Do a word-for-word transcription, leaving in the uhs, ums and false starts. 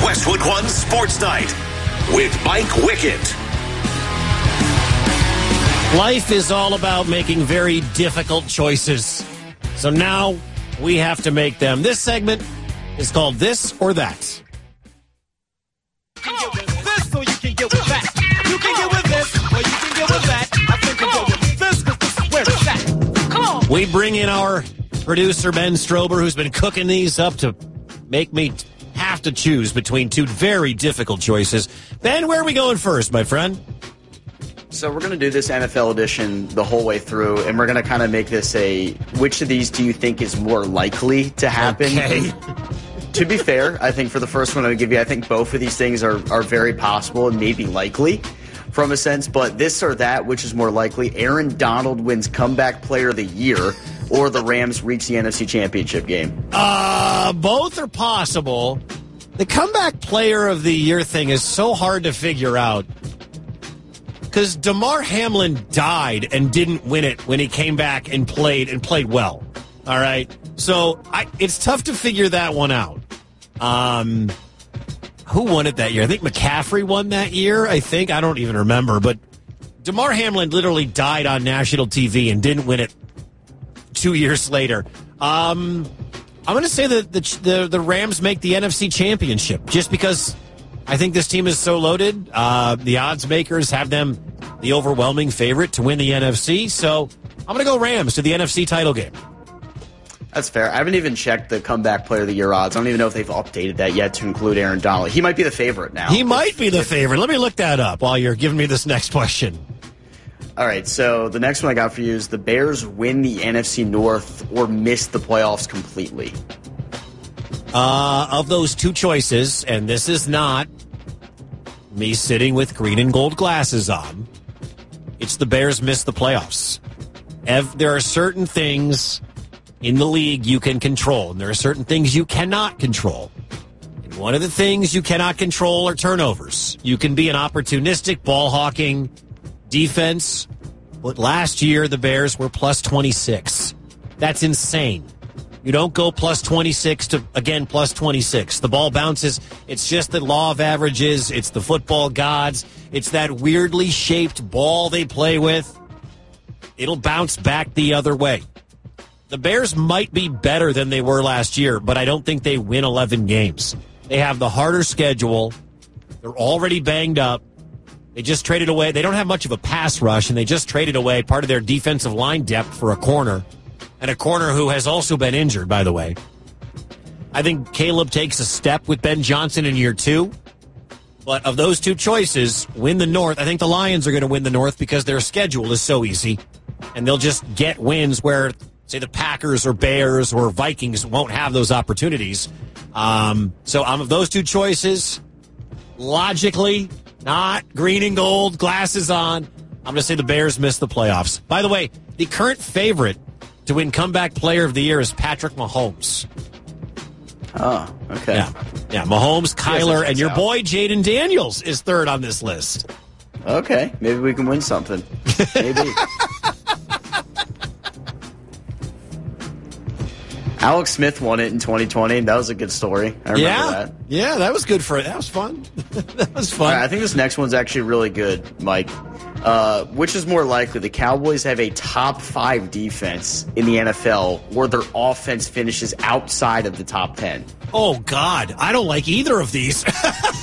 Westwood One Sports Night with Mike Wickett. Life is all about making very difficult choices. So now we have to make them. This segment is called This or That. Come on. This or you can get with that. You can get with this or you can get with that. I think you can get with this because this is where it's at. Come on. We bring in our producer, Ben Strober, who's been cooking these up to make me have to choose between two very difficult choices. Ben, where are we going first, my friend? So we're going to do this N F L edition the whole way through, and we're going to kind of make this a, which of these do you think is more likely to happen? Okay. To be fair, I think for the first one I'm going to give you, I think both of these things are, are very possible and maybe likely from a sense, but this or that, which is more likely, Aaron Donald wins comeback player of the year or the Rams reach the N F C Championship game? Uh, both are possible. The comeback player of the year thing is so hard to figure out. Because Damar Hamlin died and didn't win it when he came back and played and played well. All right. So I, it's tough to figure that one out. Um, who won it that year? I think McCaffrey won that year. I think. I don't even remember. But Damar Hamlin literally died on national T V and didn't win it two years later. Um, I'm going to say that the, the, the Rams make the N F C Championship just because I think this team is so loaded. Uh, the odds makers have them the overwhelming favorite to win the N F C. So I'm going to go Rams to the N F C title game. That's fair. I haven't even checked the comeback player of the year odds. I don't even know if they've updated that yet to include Aaron Donald. He might be the favorite now. He might be the favorite. Let me look that up while you're giving me this next question. All right, so the next one I got for you is the Bears win the N F C North or miss the playoffs completely. Uh, of those two choices, and this is not me sitting with green and gold glasses on, it's the Bears miss the playoffs. Ev- there are certain things in the league you can control, and there are certain things you cannot control. And one of the things you cannot control are turnovers. You can be an opportunistic ball-hawking defense, but last year the Bears were plus twenty-six. That's insane. You don't go plus twenty-six to, again, plus twenty-six. The ball bounces. It's just the law of averages. It's the football gods. It's that weirdly shaped ball they play with. It'll bounce back the other way. The Bears might be better than they were last year, but I don't think they win eleven games. They have the harder schedule. They're already banged up. They just traded away. They don't have much of a pass rush, and they just traded away part of their defensive line depth for a corner. And a corner who has also been injured, by the way. I think Caleb takes a step with Ben Johnson in year two. But of those two choices, win the North. I think the Lions are going to win the North because their schedule is so easy. And they'll just get wins where, say, the Packers or Bears or Vikings won't have those opportunities. Um, so I'm of those two choices, logically, not green and gold, glasses on, I'm going to say the Bears miss the playoffs. By the way, the current favorite to win comeback player of the year is Patrick Mahomes. Oh, okay. Yeah, yeah. Mahomes, Kyler, and your out. boy Jaden Daniels is third on this list. Okay, maybe we can win something. Maybe. Alex Smith won it in twenty twenty. That was a good story. I remember yeah. that. Yeah, that was good for it. That was fun. That was fun. Right, I think this next one's actually really good, Mike. Uh, which is more likely, the Cowboys have a top five defense in the N F L or their offense finishes outside of the top ten? Oh, God. I don't like either of these.